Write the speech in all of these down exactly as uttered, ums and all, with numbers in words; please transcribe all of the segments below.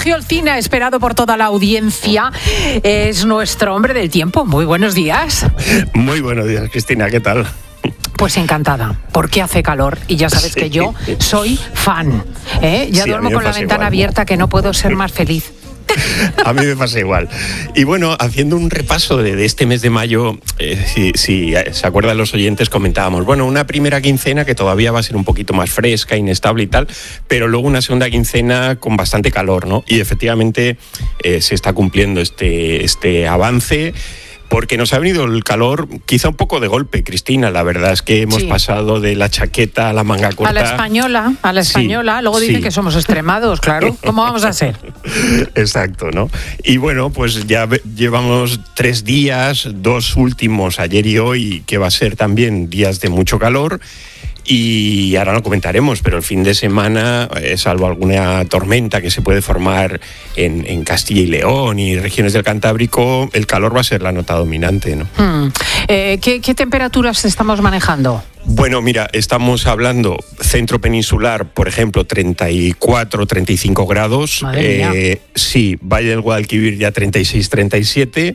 Sergio Olcina, esperado por toda la audiencia, es nuestro hombre del tiempo. Muy buenos días. Muy buenos días, Cristina, ¿qué tal? Pues encantada, porque hace calor y ya sabes sí. que yo soy fan. ¿eh? Ya sí, duermo con la ventana igual. abierta, que no puedo ser más feliz. A mí me pasa igual. Y bueno, haciendo un repaso de, de este mes de mayo, eh, si, si se acuerdan los oyentes, comentábamos, bueno, una primera quincena que todavía va a ser un poquito más fresca, inestable y tal, pero luego una segunda quincena con bastante calor, ¿no? Y efectivamente eh, se está cumpliendo este, este avance, porque nos ha venido el calor quizá un poco de golpe, Cristina. La verdad es que hemos sí. pasado de la chaqueta a la manga corta. A la española, a la española. Sí, Luego dicen sí. que somos extremados, claro. ¿Cómo vamos a ser? Exacto, ¿no? Y bueno, pues ya llevamos tres días, dos últimos, ayer y hoy, que va a ser también días de mucho calor. Y ahora lo comentaremos, pero el fin de semana, eh, salvo alguna tormenta que se puede formar en, en Castilla y León y regiones del Cantábrico, el calor va a ser la nota dominante, ¿no? Hmm. Eh, ¿qué, ¿Qué temperaturas estamos manejando? Bueno, mira, estamos hablando centro peninsular, por ejemplo, treinta y cuatro, treinta y cinco grados. Madre eh, sí, Valle del Guadalquivir ya treinta y seis, treinta y siete.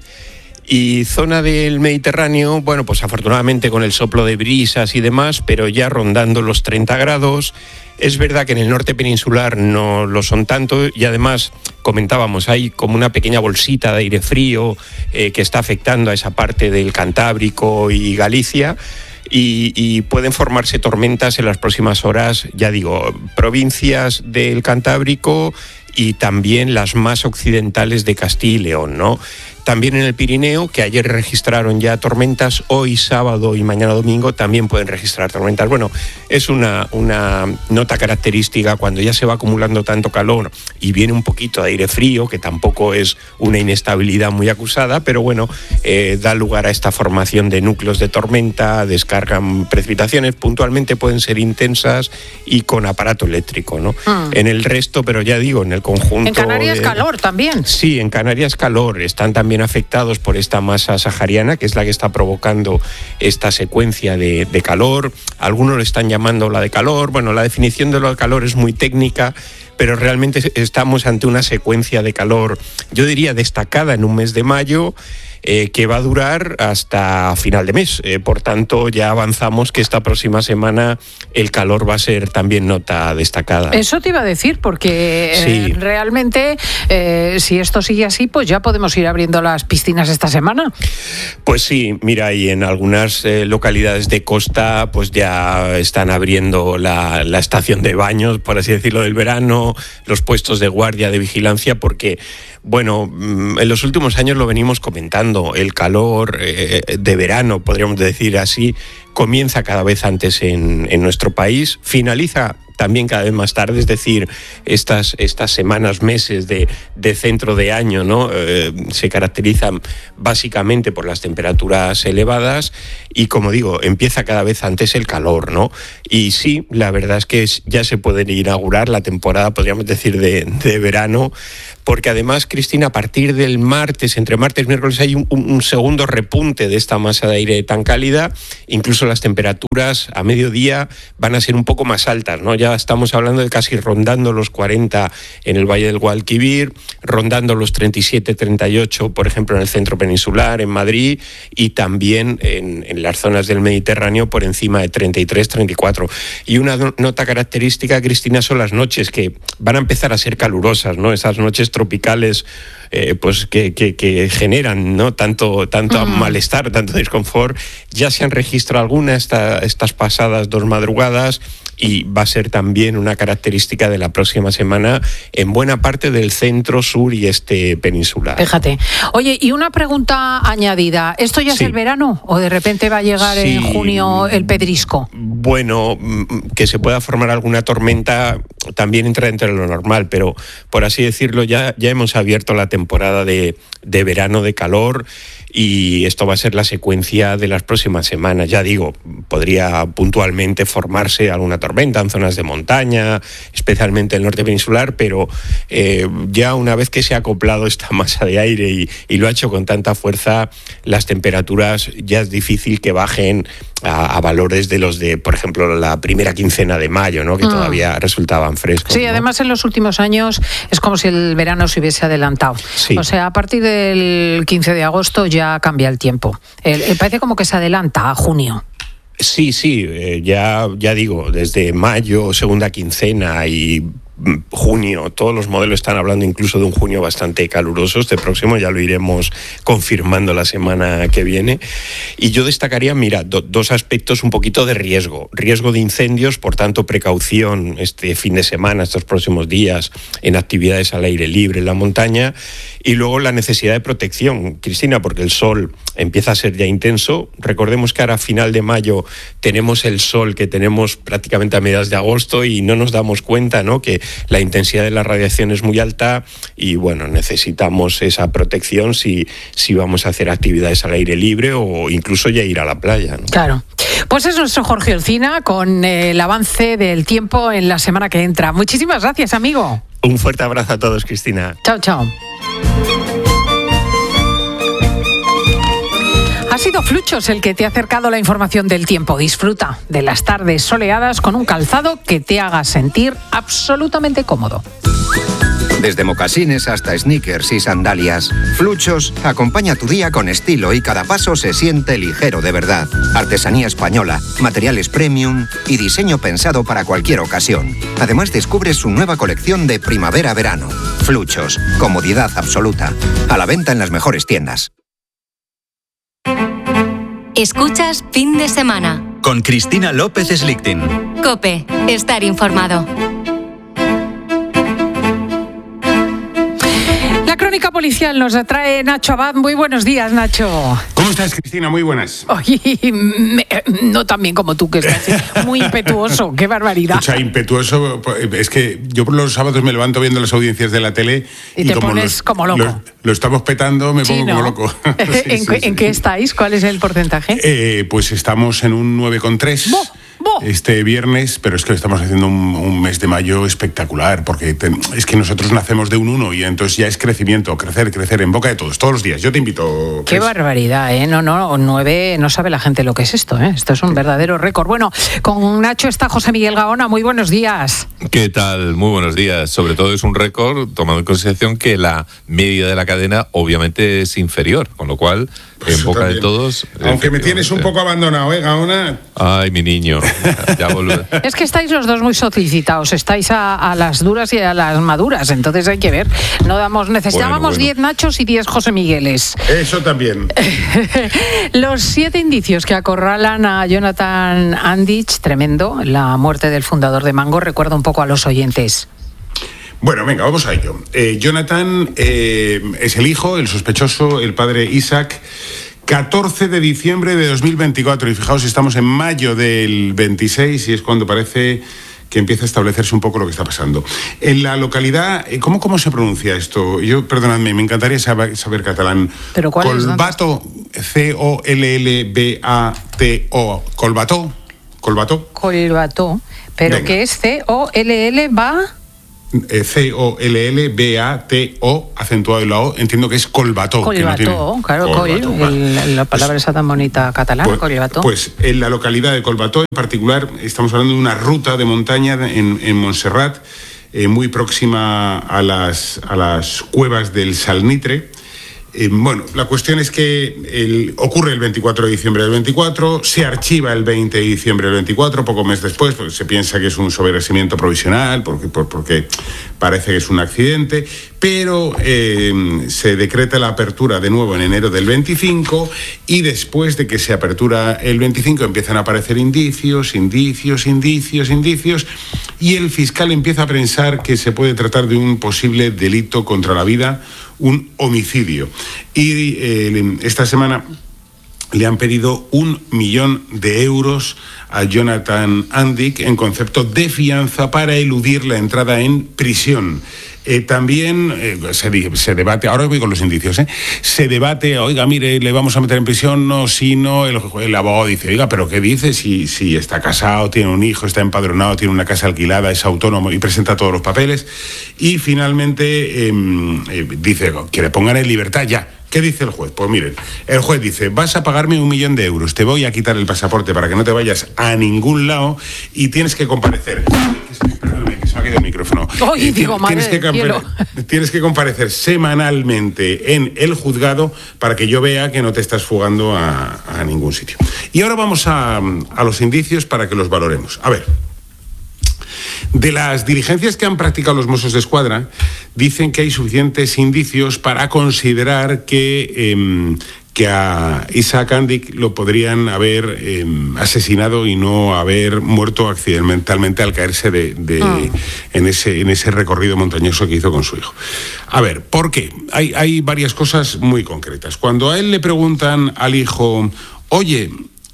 Y zona del Mediterráneo, bueno, pues afortunadamente con el soplo de brisas y demás, pero ya rondando los treinta grados. Es verdad que en el norte peninsular no lo son tanto y además, comentábamos, hay como una pequeña bolsita de aire frío eh, que está afectando a esa parte del Cantábrico y Galicia. Y, y pueden formarse tormentas en las próximas horas, ya digo, provincias del Cantábrico y también las más occidentales de Castilla y León, ¿no? También en el Pirineo, que ayer registraron ya tormentas, hoy sábado y mañana domingo también pueden registrar tormentas. Bueno, es una, una nota característica cuando ya se va acumulando tanto calor y viene un poquito de aire frío, que tampoco es una inestabilidad muy acusada, pero bueno, eh, da lugar a esta formación de núcleos de tormenta, descargan precipitaciones, puntualmente pueden ser intensas y con aparato eléctrico, ¿no? Mm. En el resto, pero ya digo, en el conjunto... En Canarias de... calor también. Sí, en Canarias calor, están también afectados por esta masa sahariana, que es la que está provocando esta secuencia de, de calor. Algunos lo están llamando la de calor. Bueno, la definición de lo de calor es muy técnica, pero realmente estamos ante una secuencia de calor, yo diría, destacada en un mes de mayo, eh, que va a durar hasta final de mes. Eh, por tanto, ya avanzamos que esta próxima semana el calor va a ser también nota destacada. Eso te iba a decir, porque sí. eh, realmente, eh, si esto sigue así, pues ya podemos ir abriendo las piscinas esta semana. Pues sí, mira, y en algunas eh, localidades de costa, pues ya están abriendo la, la estación de baños, por así decirlo, del verano, los puestos de guardia, de vigilancia, porque, bueno, en los últimos años lo venimos comentando, el calor eh, de verano, podríamos decir así, comienza cada vez antes en, en nuestro país, finaliza también cada vez más tarde, es decir, estas, estas semanas, meses de, de centro de año, ¿no? Eh, se caracterizan básicamente por las temperaturas elevadas y, como digo, empieza cada vez antes el calor, ¿no? Y sí, la verdad es que ya se puede inaugurar la temporada, podríamos decir, de, de verano, porque además, Cristina, a partir del martes, entre martes y miércoles, hay un, un segundo repunte de esta masa de aire tan cálida, incluso las temperaturas a mediodía van a ser un poco más altas, ¿no? Ya estamos hablando de casi rondando los cuarenta en el Valle del Guadalquivir, rondando los treinta y siete, treinta y ocho, por ejemplo, en el centro peninsular, en Madrid, y también en, en las zonas del Mediterráneo por encima de treinta y tres, treinta y cuatro. Y una nota característica, Cristina, son las noches, que van a empezar a ser calurosas, ¿no? Esas noches tropicales eh, pues que, que, que generan, ¿no? tanto, tanto uh-huh. malestar, tanto desconfort. Ya se han registrado algunas esta, estas pasadas dos madrugadas y va a ser también una característica de la próxima semana en buena parte del centro, sur y este peninsular. Fíjate. Oye, y una pregunta añadida. ¿Esto ya sí. es el verano o de repente va a llegar sí. en junio el pedrisco? Bueno, que se pueda formar alguna tormenta también entra dentro de lo normal, pero por así decirlo ya, ya hemos abierto la temporada de, de verano, de calor, y esto va a ser la secuencia de las próximas semanas. Ya digo, podría puntualmente formarse alguna tormenta en zonas de montaña, especialmente el norte peninsular, pero eh, ya una vez que se ha acoplado esta masa de aire y, y lo ha hecho con tanta fuerza, las temperaturas ya es difícil que bajen a, a valores de los de, por ejemplo, la primera quincena de mayo, ¿no? Que mm. todavía resultaban frescos. Sí, ¿no? Además en los últimos años es como si el verano se hubiese adelantado. Sí. O sea, a partir del quince de agosto ya cambia el tiempo. El, el parece como que se adelanta a junio. Sí, sí, eh, ya, ya digo, desde mayo, segunda quincena y junio, todos los modelos están hablando incluso de un junio bastante caluroso. Este próximo ya lo iremos confirmando la semana que viene. Y yo destacaría, mira, do, dos aspectos un poquito de riesgo. Riesgo de incendios, por tanto, precaución este fin de semana, estos próximos días, en actividades al aire libre en la montaña. Y luego la necesidad de protección, Cristina, porque el sol empieza a ser ya intenso. Recordemos que ahora a final de mayo tenemos el sol que tenemos prácticamente a mediados de agosto y no nos damos cuenta, ¿no?, que la intensidad de la radiación es muy alta y, bueno, necesitamos esa protección si, si vamos a hacer actividades al aire libre o incluso ya ir a la playa, ¿no? Claro. Pues es nuestro Jorge Olcina con el avance del tiempo en la semana que entra. Muchísimas gracias, amigo. Un fuerte abrazo a todos, Cristina. Chao, chao. Ha sido Fluchos el que te ha acercado la información del tiempo. Disfruta de las tardes soleadas con un calzado que te haga sentir absolutamente cómodo. Desde mocasines hasta sneakers y sandalias, Fluchos acompaña tu día con estilo y cada paso se siente ligero de verdad. Artesanía española, materiales premium y diseño pensado para cualquier ocasión. Además descubres su nueva colección de primavera-verano. Fluchos, comodidad absoluta. A la venta en las mejores tiendas. Escuchas Fin de Semana con Cristina López Slichting. COPE, estar informado. La crónica policial nos trae Nacho Abad. Muy buenos días, Nacho. ¿Cómo estás, Cristina? Muy buenas. Oye, me, no tan bien como tú, que estás muy impetuoso. ¡Qué barbaridad! O sea, impetuoso. Es que yo por los sábados me levanto viendo las audiencias de la tele y, y te como pones los, como loco. Los, lo estamos petando, me pongo sí, ¿no? como loco. sí, ¿En, sí, ¿En sí. qué estáis? ¿Cuál es el porcentaje? Eh, pues estamos en un nueve coma tres. ¡Bo! ¡Bo! Este viernes, pero es que estamos haciendo un, un mes de mayo espectacular, porque te, es que nosotros nacemos de un uno y entonces ya es crecimiento, crecer, crecer en boca de todos, todos los días. Yo te invito. Qué pues. barbaridad, ¿eh? No, no, nueve, no sabe la gente lo que es esto, ¿eh? Esto es un verdadero récord. Bueno, con Nacho está José Miguel Gaona. Muy buenos días. ¿Qué tal? Muy buenos días. Sobre todo es un récord, tomando en consideración que la media de la cadena obviamente es inferior, con lo cual, pues en boca también. De todos... Aunque me tienes un poco abandonado, ¿eh, Gaona? Ay, mi niño. Ya volveré. Es que estáis los dos muy solicitados, estáis a, a las duras y a las maduras, entonces hay que ver. No damos, necesitábamos diez bueno, bueno. Nachos y diez José Migueles. Eso también. Los siete indicios que acorralan a Jonathan Andich, tremendo, la muerte del fundador de Mango, recuerda un poco a los oyentes. Bueno, venga, vamos a ello. Eh, Jonathan eh, es el hijo, el sospechoso, el padre Isaac. catorce de diciembre de dos mil veinticuatro, y fijaos, estamos en mayo del veintiséis y es cuando parece que empieza a establecerse un poco lo que está pasando. En la localidad, ¿cómo, cómo se pronuncia esto? Yo, perdonadme, me encantaría saber, saber catalán. ¿Pero cuál Colbato, C O L L B A T O. ¿Colbato? ¿Colbato? Colbato. ¿Pero venga. ¿Qué es C O L L B A? C O L L B A T O, acentuado en la O, entiendo que es Colbató. Colbató, que no tiene... claro, Colbató, col, el, la palabra pues, esa tan bonita catalana, pues, Colbató. Pues en la localidad de Colbató, en particular, estamos hablando de una ruta de montaña en, en Montserrat, eh, muy próxima a las, a las cuevas del Salnitre. Eh, bueno, la cuestión es que el, ocurre el veinticuatro de diciembre del veinticuatro, se archiva el veinte de diciembre del veinticuatro, poco mes después, porque se piensa que es un sobreseimiento provisional, porque, por, porque parece que es un accidente, pero eh, se decreta la apertura de nuevo en enero del veinticinco y después de que se apertura el veinticinco empiezan a aparecer indicios, indicios, indicios, indicios, y el fiscal empieza a pensar que se puede tratar de un posible delito contra la vida, un homicidio. Y eh, esta semana le han pedido un millón de euros a Jonathan Andich en concepto de fianza para eludir la entrada en prisión. Eh, también eh, se, se debate, ahora voy con los indicios, ¿eh? se debate, oiga, mire, le vamos a meter en prisión, no, si no, el, el abogado dice, oiga, pero ¿qué dice? Si, si está casado, tiene un hijo, está empadronado, tiene una casa alquilada, es autónomo y presenta todos los papeles. Y finalmente eh, eh, dice que le pongan en libertad ya. ¿Qué dice el juez? Pues miren, el juez dice, vas a pagarme un millón de euros, te voy a quitar el pasaporte para que no te vayas a ningún lado y tienes que comparecer. Perdóname, que se me ha caído el micrófono. Oye, eh, digo, tienes, que compare- tienes que comparecer semanalmente en el juzgado para que yo vea que no te estás fugando a, a ningún sitio. Y ahora vamos a, a los indicios para que los valoremos. A ver. De las diligencias que han practicado los Mossos d'Esquadra, dicen que hay suficientes indicios para considerar que, eh, que a Isaac Andic lo podrían haber eh, asesinado y no haber muerto accidentalmente al caerse de, de, oh. en, ese, en ese recorrido montañoso que hizo con su hijo. A ver, ¿por qué? Hay, hay varias cosas muy concretas. Cuando a él le preguntan al hijo, oye,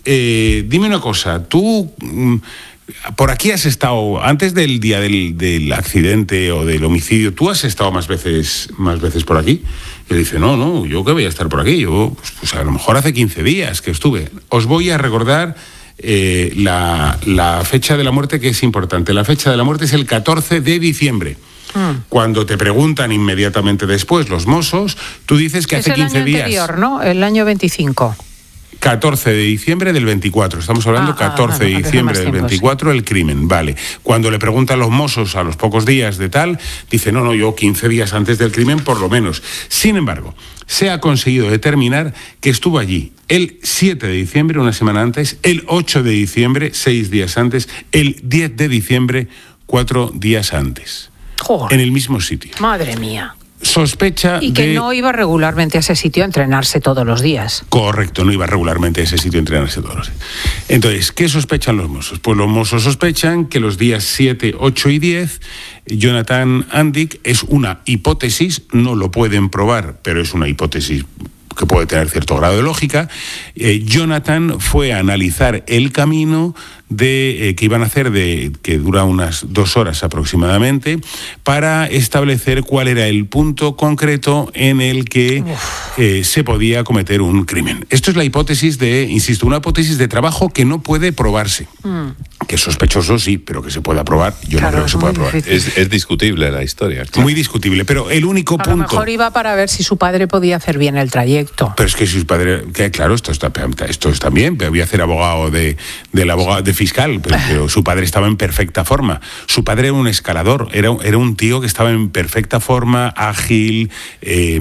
eh, dime una cosa, tú... Mm, por aquí has estado, antes del día del, del accidente o del homicidio, ¿tú has estado más veces, más veces por aquí? Y él dice, no, no, yo que voy a estar por aquí, yo, pues, pues a lo mejor hace quince días que estuve. Os voy a recordar eh, la, la fecha de la muerte, que es importante. La fecha de la muerte es el catorce de diciembre. Mm. Cuando te preguntan inmediatamente después los Mossos, tú dices que es hace quince días. Es el año anterior, ¿no? El año veinticinco. catorce de diciembre del veinticuatro, estamos hablando ah, catorce de diciembre del veinticuatro, sí. El crimen, vale. Cuando le preguntan los Mossos a los pocos días de tal, dice, no, no, yo quince días antes del crimen por lo menos. Sin embargo, se ha conseguido determinar que estuvo allí el siete de diciembre, una semana antes, el ocho de diciembre, seis días antes, el diez de diciembre, cuatro días antes. Joder. En el mismo sitio. Madre mía. Sospecha y que de... no iba regularmente a ese sitio a entrenarse todos los días. Correcto, no iba regularmente a ese sitio a entrenarse todos los días. Entonces, ¿qué sospechan los Mossos? Pues los Mossos sospechan que los días siete, ocho y diez, Jonathan Andic, es una hipótesis, no lo pueden probar, pero es una hipótesis que puede tener cierto grado de lógica. Eh, Jonathan fue a analizar el camino de eh, que iban a hacer, de que dura unas dos horas aproximadamente, para establecer cuál era el punto concreto en el que eh, se podía cometer un crimen. Esto es la hipótesis de, insisto, una hipótesis de trabajo que no puede probarse. Mm. Que es sospechoso, sí, pero que se pueda probar, yo claro, no creo que se pueda probar. Es, es discutible la historia. Claro. Muy discutible, pero el único a punto... A lo mejor iba para ver si su padre podía hacer bien el trayecto. Pero es que si su padre... Que, claro, esto está, esto está bien, pero voy a hacer abogado de, del abogado de fiscal, pero, pero su padre estaba en perfecta forma. Su padre era un escalador, era, era un tío que estaba en perfecta forma, ágil, eh,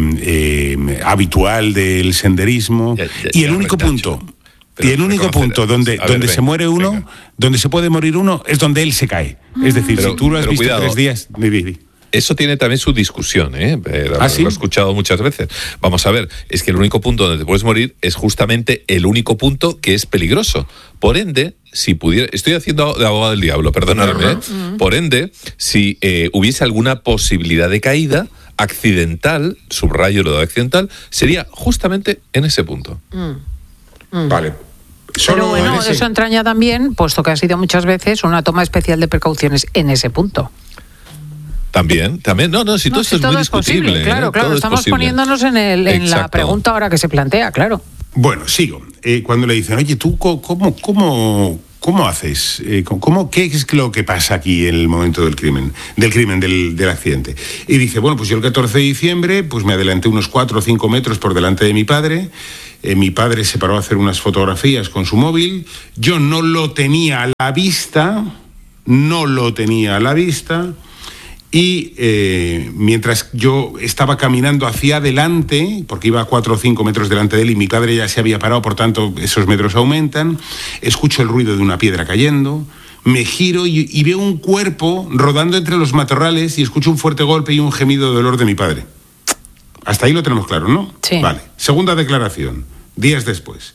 eh, habitual del senderismo. Ya, ya, y el único punto... Pero y el único punto donde, ver, donde ven, se muere uno, venga. donde se puede morir uno, es donde él se cae. Es decir, pero, si tú lo has visto cuidado. tres días... Eso tiene también su discusión, ¿eh? Lo, ¿Ah, sí? lo he escuchado muchas veces. Vamos a ver, es que el único punto donde te puedes morir es justamente el único punto que es peligroso. Por ende, si pudiera... Estoy haciendo de abogado del diablo, perdonadme. ¿eh? Uh-huh. Por ende, si eh, hubiese alguna posibilidad de caída accidental, subrayo lo de accidental, sería justamente en ese punto. Mm. Mm. Vale. Solo Pero bueno, eso entraña también, puesto que ha sido muchas veces, una toma especial de precauciones en ese punto. También, también, no, no, si no, todo si esto es todo muy es discutible. Posible, claro, ¿eh? claro, todo estamos poniéndonos en, el, en la pregunta ahora que se plantea, claro. Bueno, sigo. Eh, cuando le dicen, oye, ¿tú cómo, cómo, cómo haces? Eh, cómo, ¿Qué es lo que pasa aquí en el momento del crimen, del crimen, del, del accidente? Y dice, bueno, pues yo el catorce de diciembre, pues me adelanté unos cuatro o cinco metros por delante de mi padre. Eh, mi padre se paró a hacer unas fotografías con su móvil. Yo no lo tenía a la vista, no lo tenía a la vista. Y eh, mientras yo estaba caminando hacia adelante, porque iba a cuatro o cinco metros delante de él y mi padre ya se había parado, por tanto esos metros aumentan, escucho el ruido de una piedra cayendo, me giro y, y veo un cuerpo rodando entre los matorrales y escucho un fuerte golpe y un gemido de dolor de mi padre. Hasta ahí lo tenemos claro, ¿no? Sí. Vale. Segunda declaración, días después.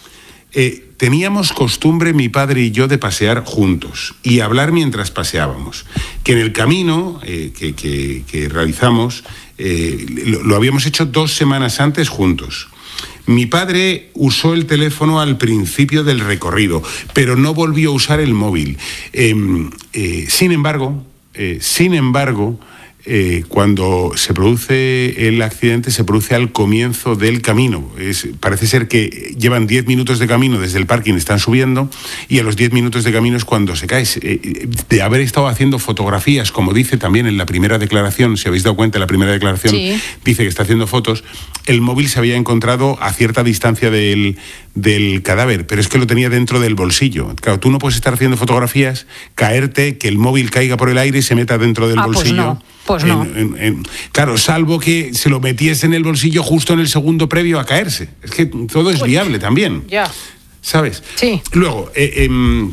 Eh, teníamos costumbre, mi padre y yo, de pasear juntos y hablar mientras paseábamos. Que en el camino eh, que, que, que realizamos eh, lo, lo habíamos hecho dos semanas antes juntos. Mi padre usó el teléfono al principio del recorrido, pero no volvió a usar el móvil. Eh, eh, sin embargo, eh, sin embargo, eh, cuando se produce el accidente, se produce al comienzo del camino. Es, parece ser que llevan diez minutos de camino desde el parking, están subiendo, y a los diez minutos de camino es cuando se cae. Eh, de haber estado haciendo fotografías, como dice también en la primera declaración, si habéis dado cuenta, en la primera declaración sí. dice que está haciendo fotos, el móvil se había encontrado a cierta distancia del, del cadáver, pero es que lo tenía dentro del bolsillo. Claro, tú no puedes estar haciendo fotografías, caerte, que el móvil caiga por el aire y se meta dentro del ah, bolsillo. Pues no. Pues no. En, en, en, claro, salvo que se lo metiese en el bolsillo justo en el segundo previo a caerse. Es que todo es Uy, viable también. Ya. ¿Sabes? Sí. Luego, eh, eh,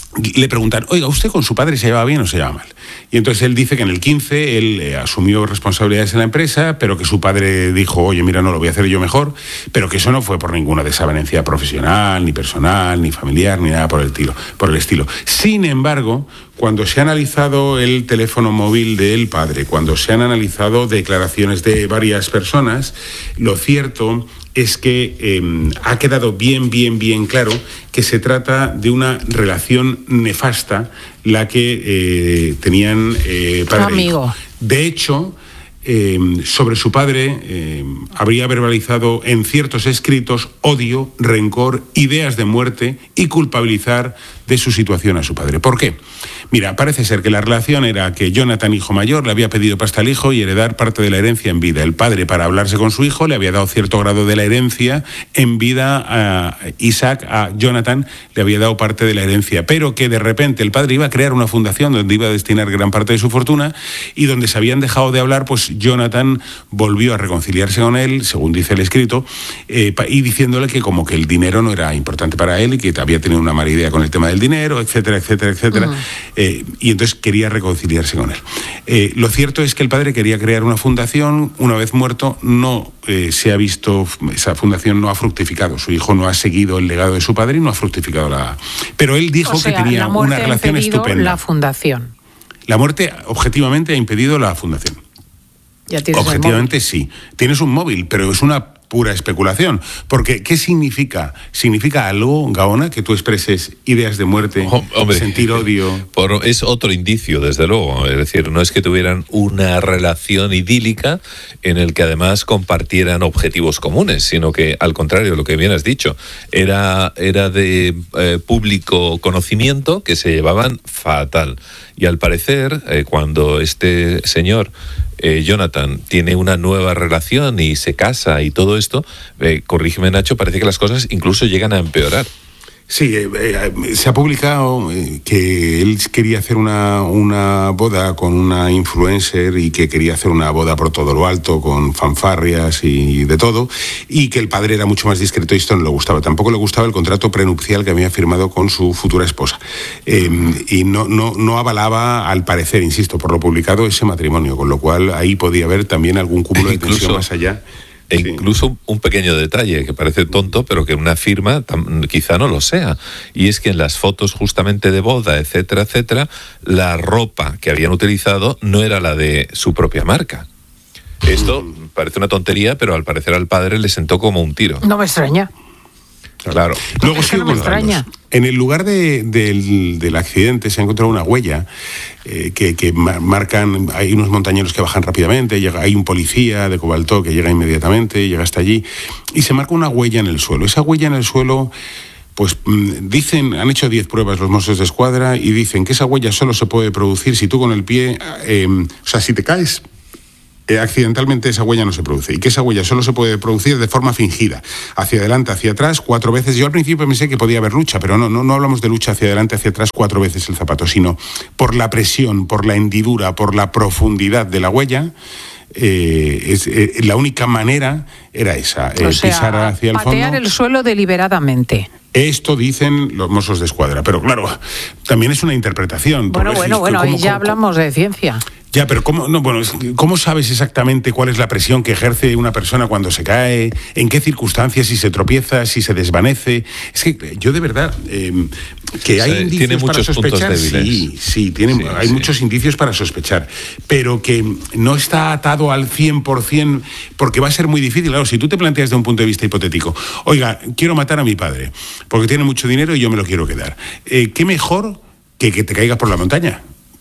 le preguntan, oiga, ¿usted con su padre se llevaba bien o se llevaba mal? Y entonces él dice que en el quince él eh, asumió responsabilidades en la empresa, pero que su padre dijo, oye, mira, no, lo voy a hacer yo mejor, pero que eso no fue por ninguna desavenencia profesional, ni personal, ni familiar, ni nada por el, tiro, por el estilo. Sin embargo, cuando se ha analizado el teléfono móvil del padre, cuando se han analizado declaraciones de varias personas, lo cierto es que eh, ha quedado bien, bien, bien claro que se trata de una relación nefasta la que eh, tenían eh, padre e hijo. De hecho, eh, sobre su padre eh, habría verbalizado en ciertos escritos odio, rencor, ideas de muerte y culpabilizar de su situación a su padre. ¿Por qué? Mira, parece ser que la relación era que Jonathan, hijo mayor, le había pedido pasta al hijo y heredar parte de la herencia en vida. El padre, para hablarse con su hijo, le había dado cierto grado de la herencia en vida a Isaac, a Jonathan, le había dado parte de la herencia, pero que de repente el padre iba a crear una fundación donde iba a destinar gran parte de su fortuna y donde se habían dejado de hablar, pues Jonathan volvió a reconciliarse con él, según dice el escrito, eh, y diciéndole que como que el dinero no era importante para él y que había tenido una mala idea con el tema del dinero, etcétera, etcétera, etcétera. Uh-huh. Eh, y entonces quería reconciliarse con él. Eh, lo cierto es que el padre quería crear una fundación, una vez muerto no eh, se ha visto, esa fundación no ha fructificado, su hijo no ha seguido el legado de su padre y no ha fructificado la... Pero él dijo o sea, que tenía una relación estupenda. La fundación. La muerte objetivamente ha impedido la fundación. Ya tienes objetivamente sí. Tienes un móvil, pero es una pura especulación. Porque, ¿qué significa? ¿Significa algo, Gaona, que tú expreses ideas de muerte, oh, hombre, sentir odio? Por, es otro indicio, desde luego. Es decir, no es que tuvieran una relación idílica en el que además compartieran objetivos comunes, sino que, al contrario, lo que bien has dicho, era, era de eh, público conocimiento que se llevaban fatal. Y al parecer, eh, cuando este señor... Eh, Jonathan tiene una nueva relación y se casa y todo esto, eh, corrígeme Nacho, parece que las cosas incluso llegan a empeorar. Sí, eh, eh, se ha publicado eh, que él quería hacer una, una boda con una influencer y que quería hacer una boda por todo lo alto, con fanfarrias y de todo, y que el padre era mucho más discreto y esto no le gustaba. Tampoco le gustaba el contrato prenupcial que había firmado con su futura esposa. Eh, y no, no, no avalaba, al parecer, insisto, por lo publicado, ese matrimonio, con lo cual ahí podía haber también algún cúmulo de tensión más allá. E incluso sí. un pequeño detalle que parece tonto, pero que una firma quizá no lo sea. Y es que en las fotos justamente de boda, etcétera, etcétera, la ropa que habían utilizado no era la de su propia marca. Esto mm. parece una tontería, pero al parecer al padre le sentó como un tiro. No me extraña. Claro. Luego es que no me extraña. En el lugar de, de, del accidente se ha encontrado una huella eh, que, que marcan, hay unos montañeros que bajan rápidamente, llega, hay un policía de Cobaltó que llega inmediatamente, llega hasta allí, y se marca una huella en el suelo. Esa huella en el suelo, pues dicen, han hecho diez pruebas los Mossos de Escuadra y dicen que esa huella solo se puede producir si tú con el pie, eh, o sea, si te caes... Eh, accidentalmente esa huella no se produce y que esa huella solo se puede producir de forma fingida, hacia adelante, hacia atrás, cuatro veces. Yo al principio pensé que podía haber lucha, pero no, no, no hablamos de lucha hacia adelante, hacia atrás, cuatro veces el zapato, sino por la presión, por la hendidura, por la profundidad de la huella. Eh, es, eh, la única manera era esa, eh, o sea, pisar hacia el fondo. Patear el suelo deliberadamente. Esto dicen los Mossos de Escuadra, pero claro, también es una interpretación. Bueno, bueno, bueno, ahí ya ¿cómo, hablamos de ciencia. Ya, pero ¿cómo, no, bueno, ¿cómo sabes exactamente cuál es la presión que ejerce una persona cuando se cae? ¿En qué circunstancias? Si se tropieza, si se desvanece. Es que yo de verdad, eh, que hay o sea, indicios tiene para sospechar. Sí, sí, tiene, sí, hay sí. muchos indicios para sospechar. Pero que no está atado al cien por ciento, porque va a ser muy difícil. Claro, si tú te planteas de un punto de vista hipotético, oiga, quiero matar a mi padre, porque tiene mucho dinero y yo me lo quiero quedar. Eh, ¿Qué mejor que que te caigas por la montaña?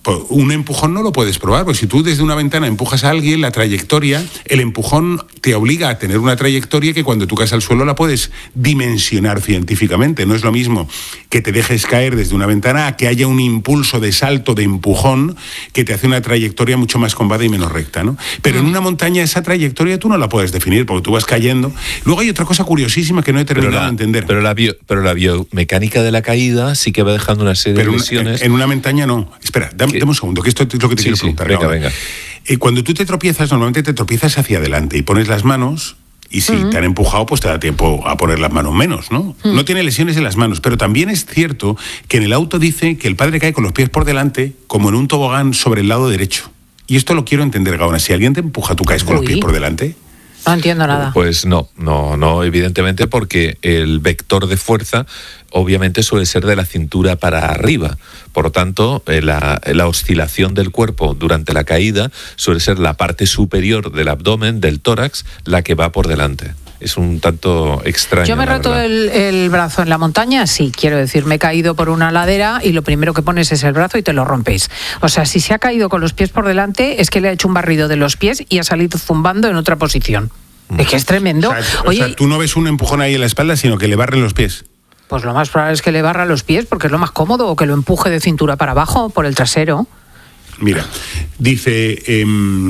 un empujón no lo puedes probar, porque si tú desde una ventana empujas a alguien, la trayectoria, el empujón te obliga a tener una trayectoria que cuando tú caes al suelo la puedes dimensionar científicamente. No es lo mismo que te dejes caer desde una ventana a que haya un impulso de salto, de empujón, que te hace una trayectoria mucho más combada y menos recta, ¿no? Pero en una montaña esa trayectoria tú no la puedes definir, porque tú vas cayendo. Luego hay otra cosa curiosísima que no he terminado pero la, de entender. Pero la, bio, pero la biomecánica de la caída sí que va dejando una serie pero de lesiones. En, en una montaña no. Espera, dame, dame un segundo, que esto es lo que te sí, quiero sí, preguntar. Venga, ahora. venga. Eh, cuando tú te tropiezas, normalmente te tropiezas hacia adelante y pones las manos, y si uh-huh. te han empujado, pues te da tiempo a poner las manos menos, ¿no? Uh-huh. No tiene lesiones en las manos, pero también es cierto que en el auto dice que el padre cae con los pies por delante, como en un tobogán sobre el lado derecho. Y esto lo quiero entender, Gaona. Si alguien te empuja, ¿tú caes con Uy. los pies por delante? No entiendo nada. Pues no, no, no, evidentemente, porque el vector de fuerza obviamente suele ser de la cintura para arriba. Por lo tanto, la, la oscilación del cuerpo durante la caída suele ser la parte superior del abdomen, del tórax, la que va por delante. Es un tanto extraño. Yo me he roto el, el brazo en la montaña, sí, quiero decir, me he caído por una ladera y lo primero que pones es el brazo y te lo rompes. O sea, si se ha caído con los pies por delante, es que le ha hecho un barrido de los pies y ha salido zumbando en otra posición. Mm. Es que es tremendo. O sea, Oye, o sea, tú no ves un empujón ahí en la espalda, sino que le barren los pies. Pues lo más probable es que le barra los pies, porque es lo más cómodo, o que lo empuje de cintura para abajo, por el trasero. Mira, dice, eh,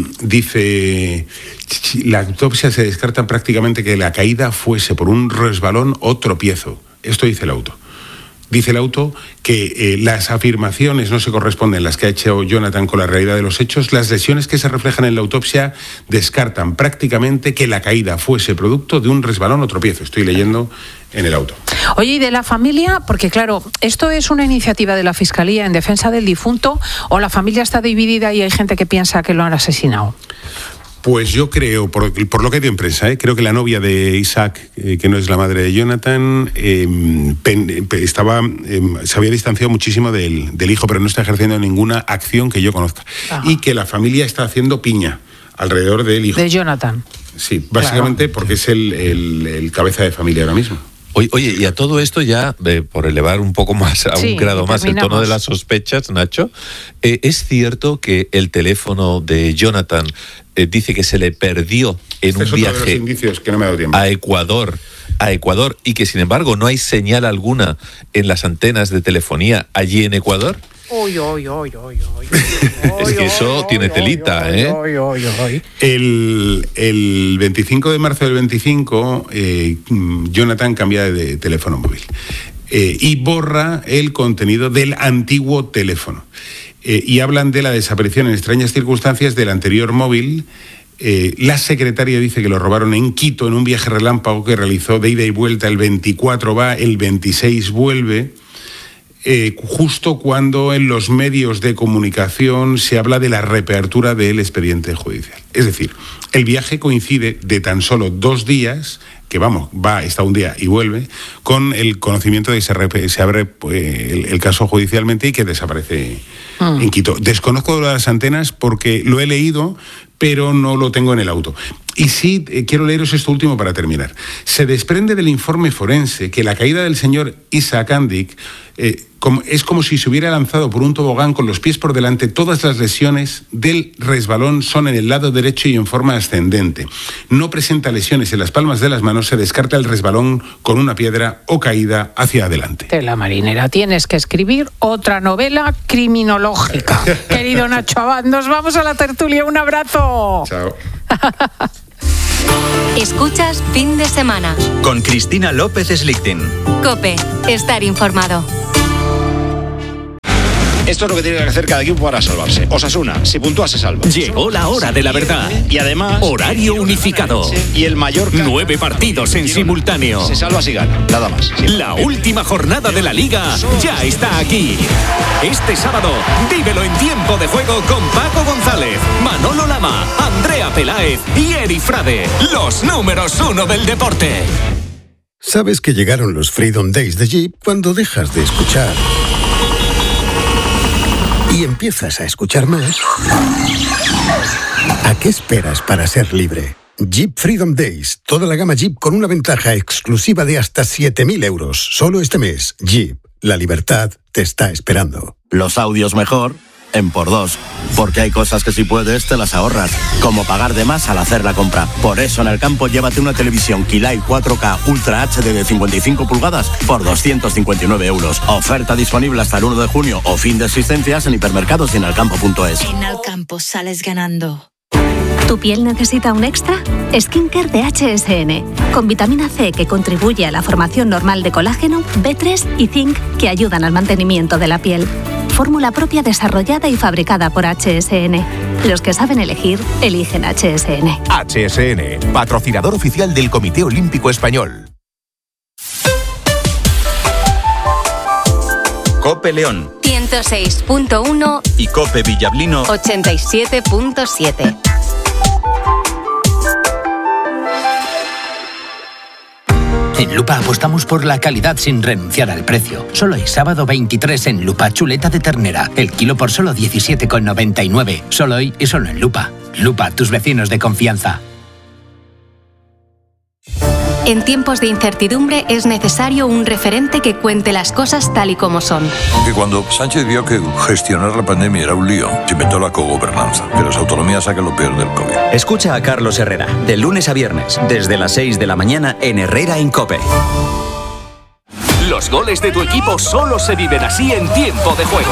dice, la autopsia se descarta prácticamente que la caída fuese por un resbalón o tropiezo. Esto dice el auto. Dice el auto que eh, las afirmaciones no se corresponden, las que ha hecho Jonathan, con la realidad de los hechos. Las lesiones que se reflejan en la autopsia descartan prácticamente que la caída fuese producto de un resbalón o tropiezo. Estoy leyendo en el auto. Oye, ¿y de la familia? Porque claro, ¿esto es una iniciativa de la Fiscalía en defensa del difunto o la familia está dividida y hay gente que piensa que lo han asesinado? Pues yo creo, por, por lo que hay de prensa, ¿eh? creo que la novia de Isaac, eh, que no es la madre de Jonathan, eh, pen, estaba, eh, se había distanciado muchísimo del, del hijo, pero no está ejerciendo ninguna acción que yo conozca. Ajá. Y que la familia está haciendo piña alrededor del hijo. De Jonathan. Sí, básicamente claro. porque es el, el, el cabeza de familia ahora mismo. Oye, y a todo esto ya, eh, por elevar un poco más, a sí, un grado más el tono de las sospechas, Nacho, eh, ¿es cierto que el teléfono de Jonathan eh, dice que se le perdió en este un es viaje otro de los indicios que no me ha dado tiempo. a Ecuador, a Ecuador, y que sin embargo no hay señal alguna en las antenas de telefonía allí en Ecuador? Uy, uy, uy, uy, uy. Es que eso tiene telita, ¿eh? El, el veinticinco de marzo del veinticinco, eh, Jonathan cambia de teléfono móvil eh, y borra el contenido del antiguo teléfono. Eh, y hablan de la desaparición en extrañas circunstancias del anterior móvil. Eh, la secretaria dice que lo robaron en Quito en un viaje relámpago que realizó de ida y vuelta. El veinticuatro va, el veintiséis vuelve. Eh, justo cuando en los medios de comunicación se habla de la reapertura del expediente judicial. Es decir, el viaje coincide de tan solo dos días, que vamos, va, está un día y vuelve, con el conocimiento de que se, re, se abre eh, el, el caso judicialmente y que desaparece mm. en Quito. Desconozco lo de las antenas porque lo he leído, pero no lo tengo en el auto. Y sí, eh, quiero leeros esto último para terminar. Se desprende del informe forense que la caída del señor Isaac Andic eh, como, es como si se hubiera lanzado por un tobogán con los pies por delante. Todas las lesiones del resbalón son en el lado derecho y en forma ascendente. No presenta lesiones en las palmas de las manos, se descarta el resbalón con una piedra o caída hacia adelante. De la marinera, tienes que escribir otra novela criminológica. Querido Nacho Abad, nos vamos a la tertulia. Un abrazo. Chao. Escuchas Fin de Semana con Cristina López Slichting. COPE, estar informado. Esto es lo que tiene que hacer cada equipo para salvarse. Osasuna, si puntúa se salva. Llegó la hora de la verdad. Y además... horario unificado. Y el Mallorca... Nueve partidos en simultáneo. Se salva si gana, nada más. La última jornada de la Liga ya está aquí. Este sábado, vívelo en Tiempo de Juego con Paco González, Manolo Lama, Andrea Peláez y Eri Frade. Los números uno del deporte. Sabes que llegaron los Freedom Days de Jeep cuando dejas de escuchar y empiezas a escuchar más. ¿A qué esperas para ser libre? Jeep Freedom Days. Toda la gama Jeep con una ventaja exclusiva de hasta siete mil euros. Solo este mes. Jeep. La libertad te está esperando. Los audios mejor, en por dos. Porque hay cosas que si puedes te las ahorras, como pagar de más al hacer la compra. Por eso en el campo llévate una televisión Kilai cuatro K Ultra H D de cincuenta y cinco pulgadas por doscientos cincuenta y nueve euros. Oferta disponible hasta el uno de junio o fin de existencias en hipermercados y en alcampo punto es. En Alcampo sales ganando. ¿Tu piel necesita un extra? Skincare de H S N, con vitamina C que contribuye a la formación normal de colágeno, B tres y zinc que ayudan al mantenimiento de la piel. Fórmula propia desarrollada y fabricada por H S N. Los que saben elegir, eligen H S N. H S N, patrocinador oficial del Comité Olímpico Español. Cope León ciento seis punto uno y Cope Villablino ochenta y siete punto siete. En Lupa apostamos por la calidad sin renunciar al precio. Solo hay sábado veintitrés en Lupa, chuleta de ternera. El kilo por solo diecisiete con noventa y nueve. Solo hoy y solo en Lupa. Lupa, tus vecinos de confianza. En tiempos de incertidumbre es necesario un referente que cuente las cosas tal y como son. Que cuando Sánchez vio que gestionar la pandemia era un lío, se inventó la cogobernanza, que las autonomías saquen lo peor del COVID. Escucha a Carlos Herrera, de lunes a viernes, desde las seis de la mañana en Herrera en COPE. Los goles de tu equipo solo se viven así en tiempo de juego.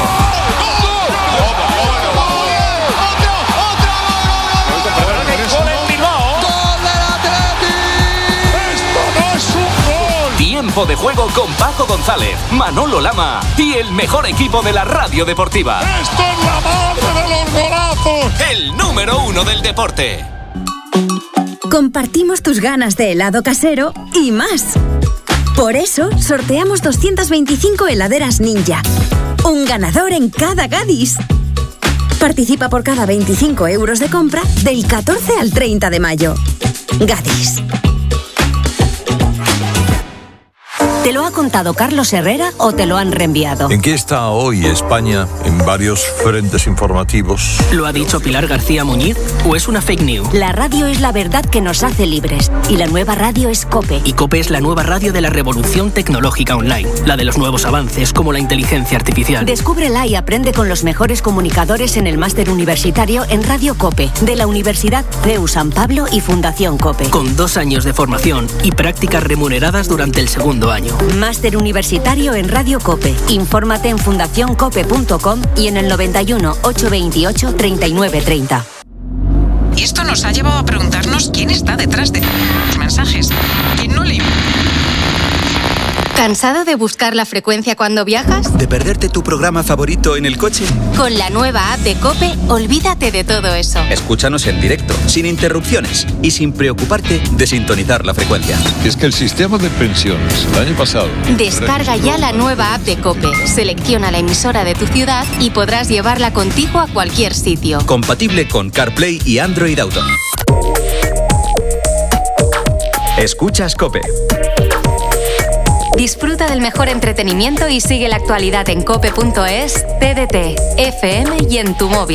Tiempo de juego con Paco González, Manolo Lama y el mejor equipo de la radio deportiva. ¡Esto es la madre de los golazos! El número uno del deporte. Compartimos tus ganas de helado casero y más. Por eso sorteamos doscientas veinticinco heladeras Ninja. Un ganador en cada Gadis. Participa por cada veinticinco euros de compra del catorce al treinta de mayo. Gadis. ¿Te lo ha contado Carlos Herrera o te lo han reenviado? ¿En qué está hoy España en varios frentes informativos? ¿Lo ha dicho Pilar García Muñiz o es una fake news? La radio es la verdad que nos hace libres y la nueva radio es COPE. Y COPE es la nueva radio de la revolución tecnológica online, la de los nuevos avances como la inteligencia artificial. Descúbrela y aprende con los mejores comunicadores en el máster universitario en Radio COPE de la Universidad C E U San Pablo y Fundación COPE. Con dos años de formación y prácticas remuneradas durante el segundo año. Máster universitario en Radio COPE. Infórmate en fundación cope punto com y en el noventa y uno, ochocientos veintiocho, treinta y nueve treinta. Y esto nos ha llevado a preguntarnos quién está detrás de los mensajes. ¿Quién no le... ¿Cansado de buscar la frecuencia cuando viajas? ¿De perderte tu programa favorito en el coche? Con la nueva app de COPE, olvídate de todo eso. Escúchanos en directo, sin interrupciones y sin preocuparte de sintonizar la frecuencia. Es que el sistema de pensiones, el año pasado... Descarga ya la nueva app de COPE, selecciona la emisora de tu ciudad y podrás llevarla contigo a cualquier sitio. Compatible con CarPlay y Android Auto. Escuchas COPE. Disfruta del mejor entretenimiento y sigue la actualidad en cope punto es, T D T, F M y en tu móvil.